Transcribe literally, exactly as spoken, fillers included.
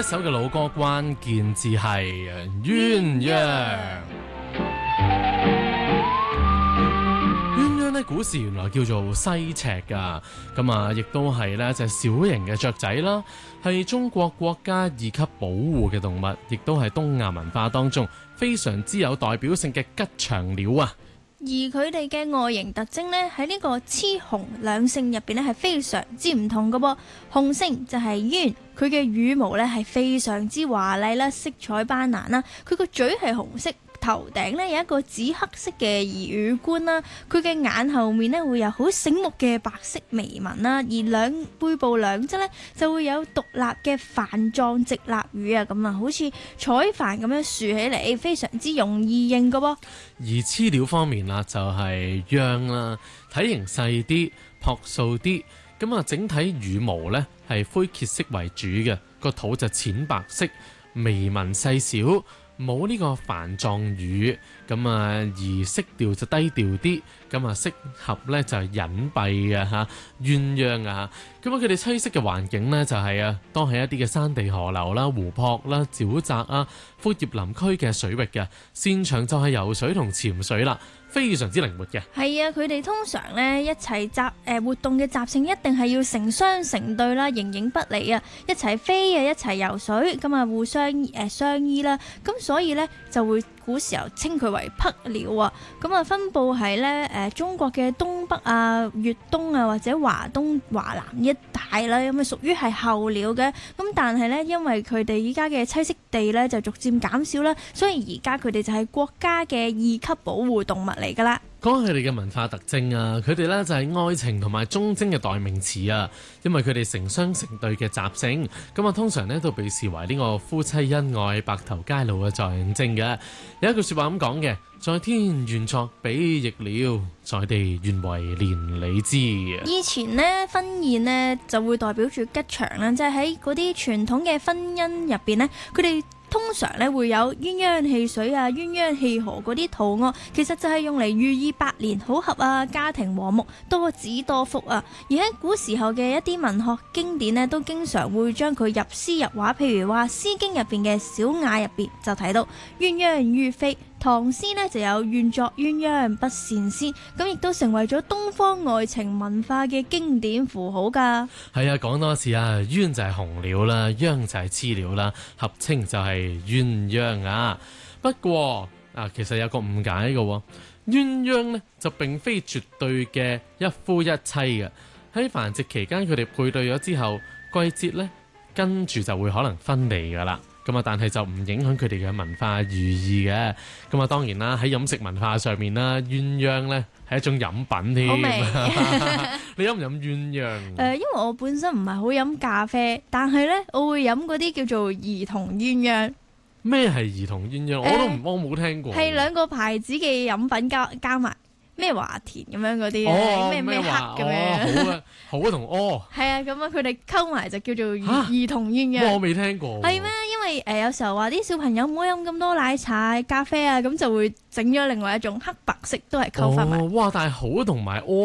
一首嘅老歌，關鍵字係鴛鴦。鴛鴦呢，古時原來叫做西赤噶，咁啊，亦都係呢隻小型嘅雀仔啦，係中國國家二級保護嘅動物，亦都係東亞文化當中非常之有代表性嘅吉祥鳥啊。 而佢哋嘅外形特徵呢，喺呢個雌雄兩性入邊呢係非常之唔同嘅噃。雄性就係鴛，佢嘅羽毛呢係非常之華麗啦，色彩斑斕啦，佢個嘴係紅色。頭頂呢有一個紫黑色嘅魚冠啦，佢嘅眼後面呢會有好醒目嘅白色眉紋啦，而兩背部兩側呢就會有獨立嘅瓣狀直立羽啊，咁啊好似彩帆咁樣豎起嚟，非常之容易認㗎噃。 而雌鳥方面啦，就係鴛啦，體型細啲，樸素啲，咁啊整體羽毛呢係灰褐色為主嘅，個肚就淺白色，眉紋細小。冇呢個瓣狀羽，咁啊而色調就低調啲，咁啊適合咧就係隱蔽嘅嚇鴛鴦啊，咁啊佢哋棲息嘅環境呢，就係啊當係一啲嘅山地河流啦、湖泊啦、沼澤啊、闊葉林區嘅水域嘅，擅長就係游水同潛水啦。非常之靈活嘅， 係啊！佢哋通常咧一齊集誒、呃、活動嘅習性一定係要成雙成對啦，形影不離啊！一齊飛啊，一齊游水，咁啊互相誒、呃、相依啦，咁所以咧就會古時候稱佢為匹鳥啊！咁啊分佈喺咧誒中國嘅東北啊、粵東啊或者華東華南一帶啦，咁啊屬於係候鳥嘅。咁但係咧因為佢哋依家嘅棲息地咧就逐漸減少啦，所以而家佢哋就係國家嘅二級保護動物嚟噶啦。 講佢哋嘅文化特徵啊，佢哋呢就係愛情同埋忠貞嘅代名詞啊，因為佢哋成雙成對嘅習性，咁啊通常呢都被視為呢個夫妻恩愛、白頭偕老嘅象徵嘅。有一句說話咁講嘅，在天願作比翼鳥，在地願為連理枝。 以前呢婚宴呢就會代表住吉祥啦，即係喺嗰啲傳統嘅婚姻入邊呢，佢哋通常咧會有鴛鴦戲水啊、鴛鴦戲河嗰啲圖案，其實就係用嚟寓意百年好合啊、家庭和睦、多子多福啊。而喺古時候嘅一啲文學經典呢，都經常會將佢入詩入畫，譬如話《詩經》入邊嘅《小雅》入邊就睇到鴛鴦于飛。唐詩呢就有願作鴛鴦不羨仙，咁亦都成為咗東方愛情文化嘅經典符號㗎。 係啊，講多次啊，鴛就係雄鳥啦，鴦就係雌鳥啦，合稱就係鴛鴦啊。不過啊，其實有個誤解嘅喎，鴛鴦呢就並非絕對嘅一夫一妻嘅。喺繁殖期間，佢哋配對咗之後，季節呢跟住就會可能分離㗎啦。咁啊，但係就唔影響佢哋嘅文化寓意嘅。咁啊，當然啦，喺飲食文化上面啦，鴛鴦咧係一種飲品添。好味。你飲唔飲鴛鴦？誒、 呃，因為我本身唔係好飲咖啡，但係咧我會飲嗰啲叫做兒童鴛鴦。 咩係兒童鴛鴦？我都唔，我冇聽過。 係兩個牌子嘅飲品加加埋。咩華田咁樣嗰啲咩咩黑咁樣， 好啊，好同屙。 係啊，咁啊，佢哋溝埋就叫做兒童鴛鴦。 我未聽過。係咩？因為誒、呃、有時候話啲小朋友唔好飲咁多奶茶、咖啡啊，咁就會整咗另外一種黑白色都係溝翻埋。 哇！但係好同埋屙。